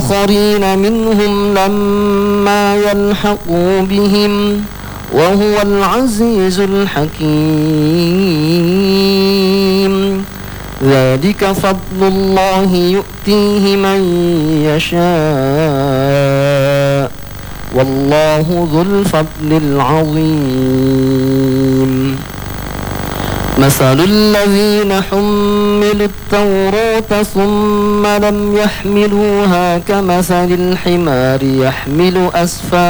وآخرين منهم لما يلحقوا بهم وهو العزيز الحكيم. ذلك فضل الله يؤتيه من يشاء والله ذو الفضل العظيم. مثل الذين حملوا التوراة ثم لم يحملوها كمثل الحمار يحمل أسفارا